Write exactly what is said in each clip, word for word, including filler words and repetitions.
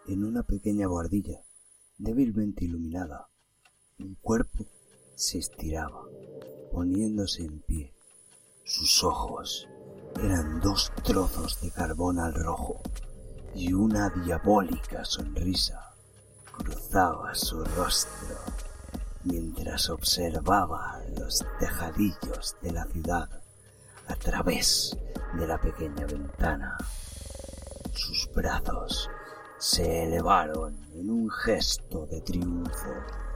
En una pequeña bohardilla, débilmente iluminada, un cuerpo se estiraba, poniéndose en pie. Sus ojos eran dos trozos de carbón al rojo y una diabólica sonrisa cruzaba su rostro mientras observaba los tejadillos de la ciudad a través de la pequeña ventana. Sus brazos se elevaron en un gesto de triunfo.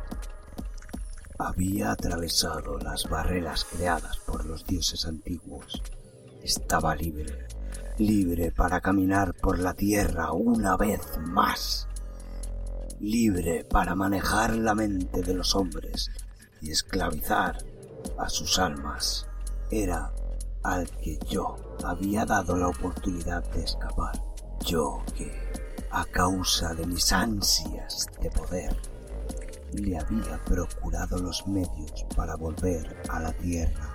Había atravesado las barreras creadas por los dioses antiguos. Estaba libre, libre para caminar por la tierra una vez más. Libre para manejar la mente de los hombres y esclavizar a sus almas. Era al que yo había dado la oportunidad de escapar. Yo que, a causa de mis ansias de poder, le había procurado los medios para volver a la tierra.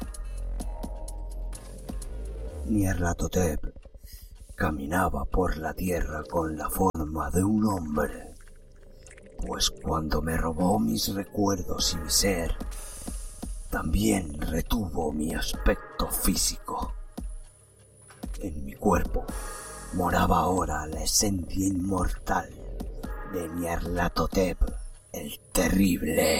Nyarlathotep caminaba por la tierra con la forma de un hombre, pues cuando me robó mis recuerdos y mi ser, también retuvo mi aspecto físico. En mi cuerpo moraba ahora la esencia inmortal de Nyarlathotep el Terrible.